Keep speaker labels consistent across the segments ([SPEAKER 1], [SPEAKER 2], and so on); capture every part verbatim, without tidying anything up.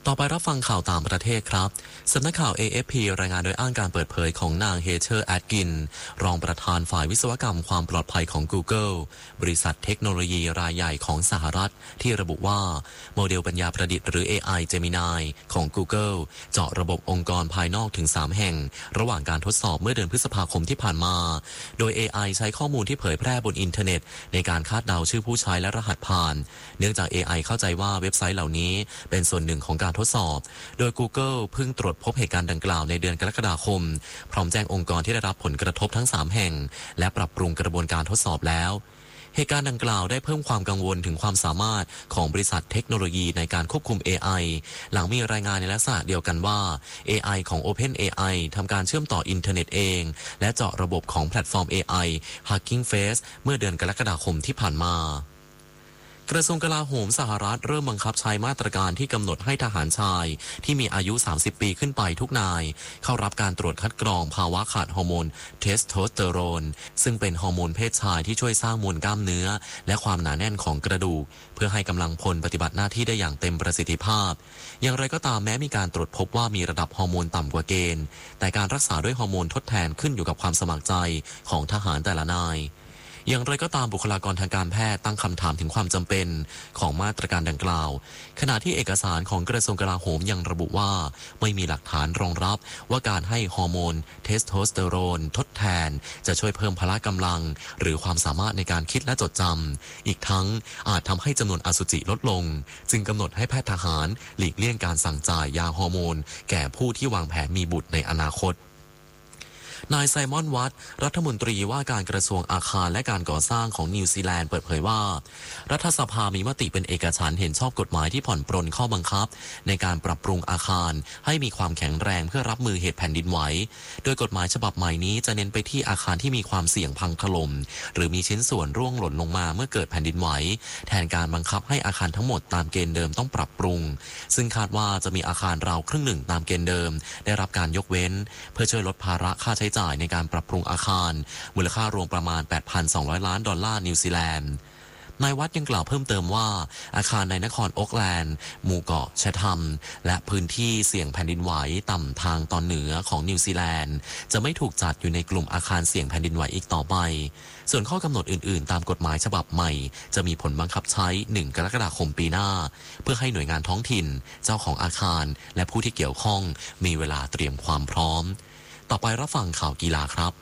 [SPEAKER 1] ต่อไปรับฟังข่าวต่างประเทศครับสำนักข่าว เอ เอฟ พี รายงานโดยอ้างการเปิดเผยของนางเฮเธอร์ แอดกินรองประธานฝ่ายวิศวกรรมความปลอดภัยของ Google บริษัทเทคโนโลยีรายใหญ่ของสหรัฐที่ระบุว่าโมเดลปัญญาประดิษฐ์หรือ เอ ไอ Gemini ของ Google เจาะระบบองค์กรภายนอกถึงสามแห่งระหว่างการทดสอบเมื่อเดือนพฤษภาคมที่ผ่านมาโดย เอ ไอ ใช้ข้อมูลที่เผยแพร่บนอินเทอร์เน็ตในการคาดเดาชื่อผู้ใช้และรหัสผ่านเนื่องจาก เอ ไอ เข้าใจว่าเว็บไซต์เหล่านี้เป็นส่วนหนึ่งของการทดสอบโดย Google เพิ่งตรวจพบเหตุการณ์ดังกล่าวในเดือนกรกฎาคมพร้อมแจ้งองค์กรที่ได้รับผลกระทบทั้งสามแห่งและปรับปรุงกระบวนการทดสอบแล้วเหตุการณ์ดังกล่าวได้เพิ่มความกังวลถึงความสามารถของบริษัทเทคโนโลยีในการควบคุม เอ ไอ หลังมีรายงานในลักษณะเดียวกันว่า เอ ไอ ของ OpenAI ทำการเชื่อมต่ออินเทอร์เน็ตเองและเจาะระบบของแพลตฟอร์ม เอ ไอ Hugging Face เมื่อเดือนกรกฎาคมที่ผ่านมากระทรวงกลาโหมสหรัฐเริ่มบังคับใช้มาตรการที่กำหนดให้ทหารชายที่มีอายุสามสิบปีขึ้นไปทุกนายเข้ารับการตรวจคัดกรองภาวะขาดฮอร์โมนเทสโทสเตอโรนซึ่งเป็นฮอร์โมนเพศชายที่ช่วยสร้างมวลกล้ามเนื้อและความหนาแน่นของกระดูกเพื่อให้กำลังพลปฏิบัติหน้าที่ได้อย่างเต็มประสิทธิภาพอย่างไรก็ตามแม้มีการตรวจพบว่ามีระดับฮอร์โมนต่ำกว่าเกณฑ์แต่การรักษาด้วยฮอร์โมนทดแทนขึ้นอยู่กับความสมัครใจของทหารแต่ละนายอย่างไรก็ตามบุคลากรทางการแพทย์ตั้งคำถามถึงความจำเป็นของมาตรการดังกล่าวขณะที่เอกสารของกระทรวงกลาโหมยังระบุว่าไม่มีหลักฐานรองรับว่าการให้ฮอร์โมนเทสโทสเตอโรนทดแทนจะช่วยเพิ่มพละกำลังหรือความสามารถในการคิดและจดจำอีกทั้งอาจทำให้จำนวนอสุจิลดลงจึงกำหนดให้แพทย์ทหารหลีกเลี่ยงการสั่งจ่ายยาฮอร์โมนแก่ผู้ที่วางแผนมีบุตรในอนาคตนายไซมอนวัตรัฐมนตรีว่าการกระทรวงอาคารและการก่อสร้างของนิวซีแลนด์เปิดเผยว่ารัฐสภามีมติเป็นเอกฉันท์เห็นชอบกฎหมายที่ผ่อนปรนข้อบังคับในการปรับปรุงอาคารให้มีความแข็งแรงเพื่อรับมือเหตุแผ่นดินไหวโดยกฎหมายฉบับใหม่นี้จะเน้นไปที่อาคารที่มีความเสี่ยงพังถล่มหรือมีชิ้นส่วนร่วงหล่นลงมาเมื่อเกิดแผ่นดินไหวแทนการบังคับให้อาคารทั้งหมดตามเกณฑ์เดิมต้องปรับปรุงซึ่งคาดว่าจะมีอาคารราวครึ่งหนึ่งตามเกณฑ์เดิมได้รับการยกเว้นเพื่อช่วยลดภาระค่าใช้จ่ายในการปรับปรุงอาคารมูลค่ารวมประมาณ แปดพันสองร้อย ล้านดอลลาร์นิวซีแลนด์นายวัดยังกล่าวเพิ่มเติมว่าอาคารในนครโอ๊กแลนด์หมู่เกาะแชทัมและพื้นที่เสี่ยงแผ่นดินไหวต่ำทางตอนเหนือของนิวซีแลนด์จะไม่ถูกจัดอยู่ในกลุ่มอาคารเสี่ยงแผ่นดินไหวอีกต่อไปส่วนข้อกำหนดอื่นๆตามกฎหมายฉบับใหม่จะมีผลบังคับใช้หนึ่งกรกฎาคมปีหน้าเพื่อให้หน่วยงานท้องถิ่นเจ้าของอาคารและผู้ที่เกี่ยวข้องมีเวลาเตรียมความพร้อมต่อไปรับฟังข่าวกีฬาครับ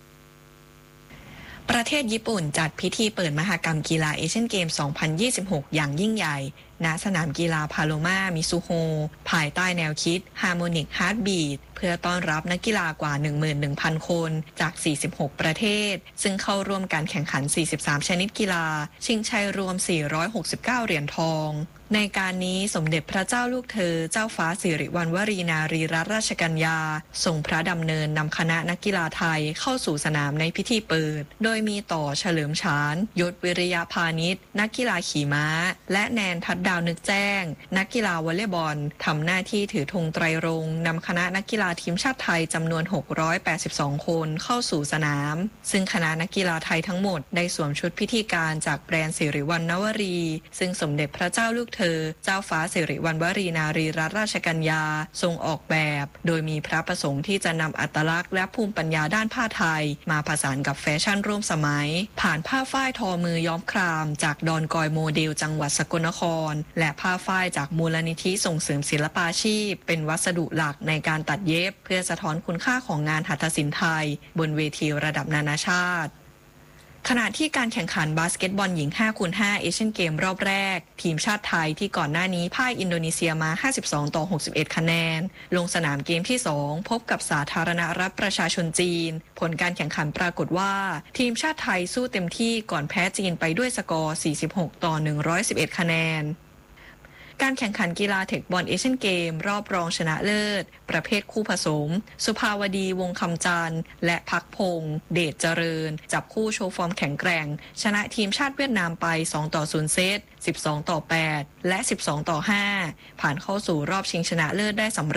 [SPEAKER 2] ประเทศญี่ปุ่นจัดพิธีเปิดมหกรรมกีฬาเอเชียนเกม สองพันยี่สิบหก อย่างยิ่งใหญ่ณสนามกีฬาพาโลมามิซุโฮภายใต้แนวคิด Harmonic Heartbeat เพื่อต้อนรับนักกีฬากว่า หนึ่งหมื่นหนึ่งพัน คนจาก สี่สิบหก ประเทศซึ่งเข้าร่วมการแข่งขัน สี่สิบสาม ชนิดกีฬาชิงชัยรวม สี่ร้อยหกสิบเก้า เหรียญทองในการนี้สมเด็จพระเจ้าลูกเธอเจ้าฟ้าสิริวัณวรีนารีรัตนราชกัญญาทรงพระดำเนินนำคณะนักกีฬาไทยเข้าสู่สนามในพิธีเปิดโดยมีต่อเฉลิมฉานยศวิริยพานิชนักกีฬาขี่ม้าและแนนทัดดาวนึกแจ้งนักกีฬาวอลเลย์บอลทำหน้าที่ถือธงไตรรงค์นำคณะนักกีฬาทีมชาติไทยจำนวนหกร้อยแปดสิบสองคนเข้าสู่สนามซึ่งคณะนักกีฬาไทยทั้งหมดได้สวมชุดพิธีการจากแบรนด์สิริวัณวรีซึ่งสมเด็จพระเจ้าลูกเธอเจ้าฟ้าสิริวัณวรีนารีรัตนราชกัญญาทรงออกแบบโดยมีพระประสงค์ที่จะนำอัตลักษณ์และภูมิปัญญาด้านผ้าไทยมาผสานกับแฟชั่นร่วมสมัยผ่านผ้าฝ้ายทอมือย้อมครามจากดอนกอยโมเดลจังหวัดสกลนครและผ้าฝ้ายจากมูลนิธิส่งเสริมศิลปาชีพเป็นวัสดุหลักในการตัดเย็บเพื่อสะท้อนคุณค่าของงานหัตถศิลป์ไทยบนเวทีระดับนานาชาติขณะที่การแข่งขันบาสเกตบอลหญิง ห้าคูณห้า เอเชียนเกมรอบแรกทีมชาติไทยที่ก่อนหน้านี้พ่ายอินโดนีเซียมาห้าสิบสองต่อหกสิบเอ็ดคะแนนลงสนามเกมที่สองพบกับสาธารณรัฐประชาชนจีนผลการแข่งขันปรากฏว่าทีมชาติไทยสู้เต็มที่ก่อนแพ้จีนไปด้วยสกอร์สี่สิบหกต่อหนึ่งร้อยสิบเอ็ดคะแนนการแข่งขันกีฬาเทคบอลเอเชียนเกมรอบรองชนะเลิศประเภทคู่ผสมสุภาวดีวงคำจันทร์และพักพงษ์เดชเจริญจับคู่โชว์ฟอร์มแข็งแกร่งชนะทีมชาติเวียดนามไปสองต่อศูนย์เซตสิบสองต่อแปดและสิบสองต่อห้าผ่านเข้าสู่รอบชิงชนะเลิศได้สำเร็จ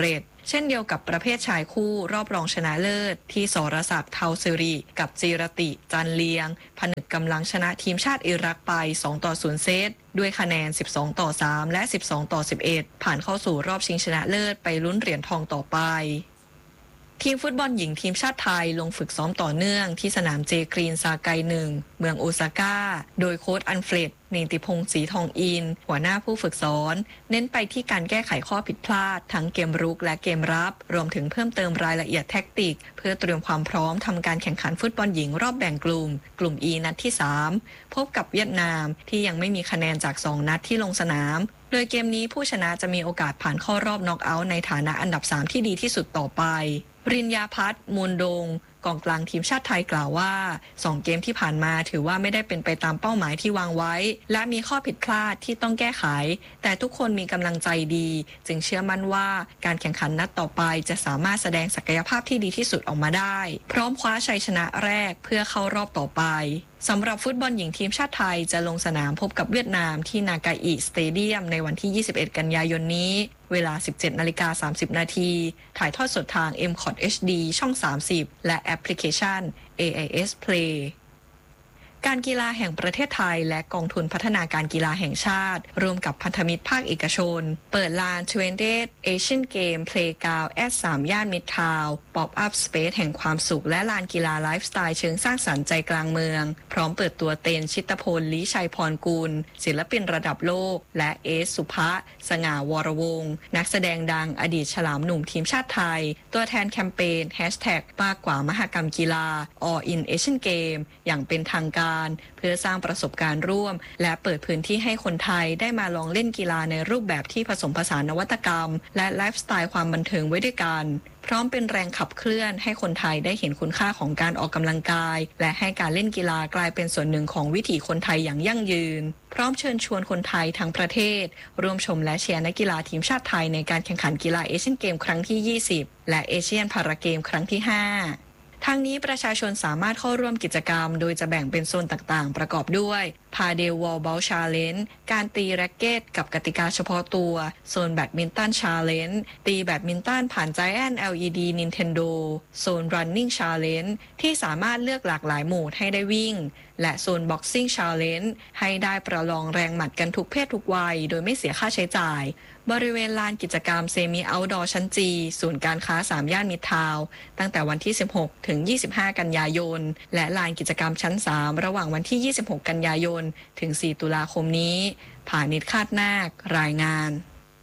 [SPEAKER 2] เช่นเดียวกับประเภทชายคู่รอบรองชนะเลิศที่สรศักดิ์เทาสิริกับจีรติจันเลียงผนึกกำลังชนะทีมชาติอิรักไปสองต่อศูนย์เซตด้วยคะแนนสิบสองต่อสามและสิบสองต่อสิบเอ็ดผ่านเข้าสู่รอบชิงชนะเลิศไปลุ้นเหรียญทองต่อไปทีมฟุตบอลหญิงทีมชาติไทยลงฝึกซ้อมต่อเนื่องที่สนามเจกรีนซาไกหนึ่งเมืองโอซาก้าโดยโค้ชอันเฟรดนิติพงศ์ศรีทองอินหัวหน้าผู้ฝึกสอนเน้นไปที่การแก้ไขข้อผิดพลาดทั้งเกมรุกและเกมรับรวมถึงเพิ่มเติมรายละเอียดแท็กติกเพื่อเตรียมความพร้อมทำการแข่งขันฟุตบอลหญิงรอบแบ่งกลุ่มกลุ่ม E นัดที่สามพบกับเวียดนามที่ยังไม่มีคะแนนจากสองนัดที่ลงสนามโดยเกมนี้ผู้ชนะจะมีโอกาสผ่านเข้ารอบน็อกเอาท์ในฐานะอันดับสามที่ดีที่สุดต่อไปรินยาพัฒน์มูลดงกองกลางทีมชาติไทยกล่าวว่าสองเกมที่ผ่านมาถือว่าไม่ได้เป็นไปตามเป้าหมายที่วางไว้และมีข้อผิดพลาดที่ต้องแก้ไขแต่ทุกคนมีกำลังใจดีจึงเชื่อมั่นว่าการแข่งขันนัดต่อไปจะสามารถแสดงศักยภาพที่ดีที่สุดออกมาได้พร้อมคว้าชัยชนะแรกเพื่อเข้ารอบต่อไปสำหรับฟุตบอลหญิงทีมชาติไทยจะลงสนามพบกับเวียดนามที่นากาอิสเตเดียมในวันที่ยี่สิบเอ็ดกันยายนนี้เวลา สิบเจ็ดนาฬิกาสามสิบนาทีถ่ายทอดสดทาง เอ็ม คอท เอช ดี ช่องสามสิบและแอปพลิเคชัน เอ ไอ เอส Playการกีฬาแห่งประเทศไทยและกองทุนพัฒนาการกีฬาแห่งชาติร่วมกับพันธมิตรภาคเอกชนเปิดลาน ยี่สิบ Asian Game Playground แอดสามย่านมิตรทาวน์ป๊อปอัพสเปซแห่งความสุขและลานกีฬาไลฟ์สไตล์เชิงสร้างสรรค์ใจกลางเมืองพร้อมเปิดตัวเตนชิตพลลิชัยพรกุลศิลปินระดับโลกและเอสสุภะสง่าวรวงศ์นักแสดงดังอดีตฉลามหนุ่มทีมชาติไทยตัวแทนแคมเปญ แฮชแท็ก มากกว่ามหกรรมกีฬา All in Asian Game อย่างเป็นทางการเพื่อสร้างประสบการณ์ร่วมและเปิดพื้นที่ให้คนไทยได้มาลองเล่นกีฬาในรูปแบบที่ผสมผสานนวัตกรรมและไลฟ์สไตล์ความบันเทิงไว้ด้วยกันพร้อมเป็นแรงขับเคลื่อนให้คนไทยได้เห็นคุณค่าของการออกกำลังกายและให้การเล่นกีฬากลายเป็นส่วนหนึ่งของวิถีคนไทยอย่างยั่งยืนพร้อมเชิญชวนคนไทยทั้งประเทศร่วมชมและเชียร์นักกีฬาทีมชาติไทยในการแข่งขันกีฬาเอเชียนเกมครั้งที่ยี่สิบและเอเชียนพาราเกมครั้งที่ห้าทางนี้ประชาชนสามารถเข้าร่วมกิจกรรมโดยจะแบ่งเป็นโซนต่างๆประกอบด้วยพาเดลวอลบอลชาเลนจ์การตีแร็กเก็ตกับกติกาเฉพาะตัวโซนแบดมินตันชาเลนจ์ตีแบดมินตันผ่าน Giant แอล อี ดี Nintendo โซน Running Challenge ที่สามารถเลือกหลากหลายโหมดให้ได้วิ่งและโซน Boxing Challenge ให้ได้ประลองแรงหมัดกันทุกเพศทุกวัยโดยไม่เสียค่าใช้จ่ายบริเวณลานกิจกรรมเซมิเอาท์ดอร์ชั้นจีศูนย์การค้าสามย่านมิตรทาวน์ตั้งแต่วันที่สิบหกถึงยี่สิบห้ากันยายนและลานกิจกรรมชั้นสามระหว่างวันที่ยี่สิบหกกันยายนถึงสี่ตุลาคมนี้ผานิชคาดนาครายงาน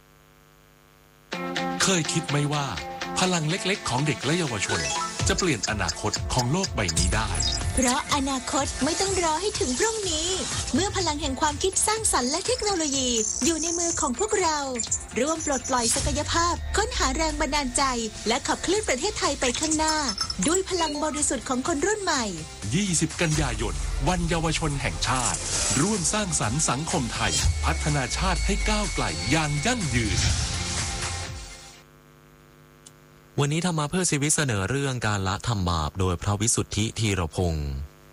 [SPEAKER 3] เคยคิดไหมว่าพลังเล็กๆของเด็กและเยาวชนจะเปลี่ยนอนาคตของโลกใบนี้ได้
[SPEAKER 4] เพราะอนาคตไม่ต้องรอให้ถึงพรุ่งนี้เมื่อพลังแห่งความคิดสร้างสรรค์และเทคโนโลยีอยู่ในมือของพวกเราร่วมปลดปล่อยศักยภาพค้นหาแรงบันดาลใจและขับเคลื่อนประเทศไทยไปข้างหน้าด้วยพลังบริสุทธิ์ของคนรุ่นใหม่
[SPEAKER 3] ยี่สิบกันยายนวันเยาวชนแห่งชาติร่วมสร้างสรรค์สังคมไทยพัฒนาชาติให้ก้าวไกลอย่างยั่งยืน
[SPEAKER 1] วันนี้ธรรมะเพื่อชีวิตเสนอเรื่องการละทำบาปโดยพระวิสุทธิธีรพงศ์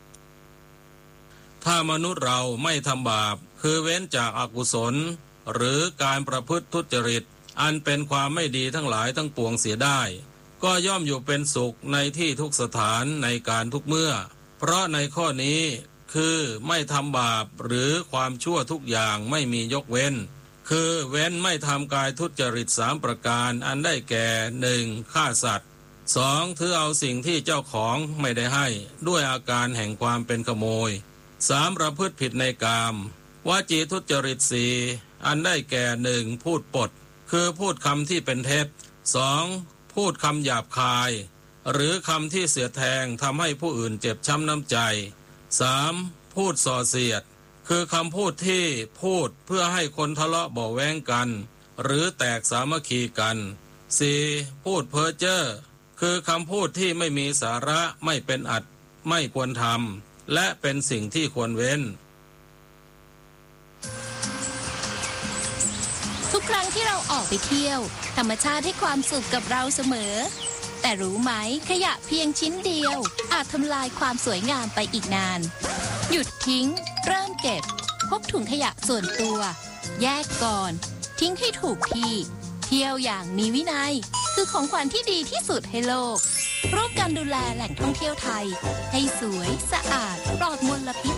[SPEAKER 5] ถ้ามนุษย์เราไม่ทำบาปคือเว้นจากอกุศลหรือการประพฤติทุจริตอันเป็นความไม่ดีทั้งหลายทั้งปวงเสียได้ก็ย่อมอยู่เป็นสุขในที่ทุกสถานในการทุกเมื่อเพราะในข้อนี้คือไม่ทำบาปหรือความชั่วทุกอย่างไม่มียกเว้นคือเว้นไม่ทำกายทุจริตสามประการอันได้แก่หนึ่งฆ่าสัตว์สองถือเอาสิ่งที่เจ้าของไม่ได้ให้ด้วยอาการแห่งความเป็นขโมยสามประพฤติผิดในกามวจีทุจริตสี่อันได้แก่หนึ่งพูดปดคือพูดคำที่เป็นเท็จสองพูดคำหยาบคายหรือคำที่เสียดแทงทำให้ผู้อื่นเจ็บช้ำน้ำใจสามพูดส่อเสียดคือคำพูดที่พูดเพื่อให้คนทะเลาะเบาะแว้งกันหรือแตกสามัคคีกันสี่พูดเพ้อเจ้อคือคำพูดที่ไม่มีสาระไม่เป็นอัตไม่ควรทำและเป็นสิ่งที่ควรเว้น
[SPEAKER 6] ทุกครั้งที่เราออกไปเที่ยวธรรมชาติให้ความสุขกับเราเสมอแต่รู้ไหมขยะเพียงชิ้นเดียวอาจทำลายความสวยงามไปอีกนานหยุดทิ้งเริ่มเก็บพกถุงขยะส่วนตัวแยกก่อนทิ้งให้ถูกที่เที่ยวอย่างมีวินัยคือของขวัญที่ดีที่สุดให้โลกร่วมกันดูแลแหล่งท่องเที่ยวไทยให้สวยสะอาดปลอดมลพิษ